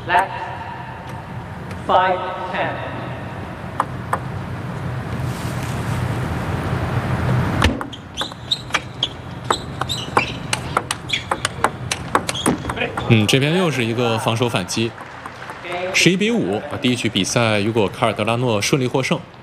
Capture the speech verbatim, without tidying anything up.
Left. Five ten. 嗯，这边又是一个防守反击，十一比五。第一局比赛，如果卡尔德拉诺顺利获胜，